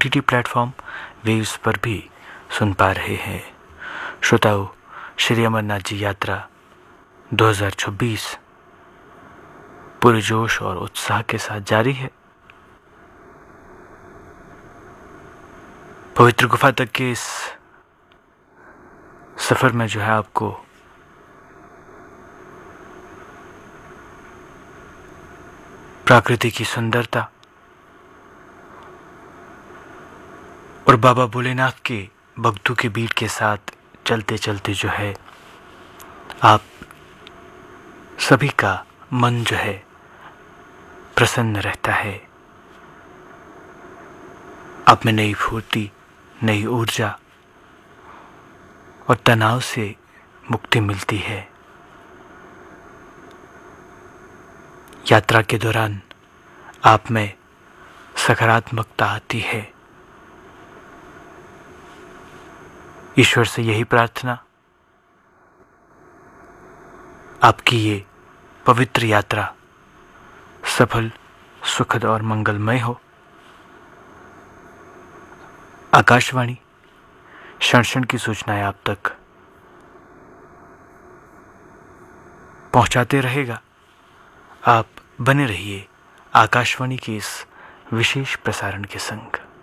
OTT platform waves पर भी सुन पा रहे हैं। श्रोताओं, श्री अमरनाथ जी यात्रा 2026 पूरे जोश और उत्साह के साथ जारी है। पवित्र गुफा तक के इस सफर में जो है आपको प्रकृति की सुंदरता और बाबा भोलेनाथ के भक्तों के बीट के साथ चलते चलते जो है आप सभी का मन जो है प्रसन्न रहता है। आप में नई फुर्ती, नई ऊर्जा और तनाव से मुक्ति मिलती है। यात्रा के दौरान आप में सकारात्मकता आती है। ईश्वर से यही प्रार्थना, आपकी ये पवित्र यात्रा सफल, सुखद और मंगलमय हो। आकाशवाणी क्षण क्षण की सूचनाएं आप तक पहुंचाते रहेगा। आप बने रहिए आकाशवाणी के इस विशेष प्रसारण के संग।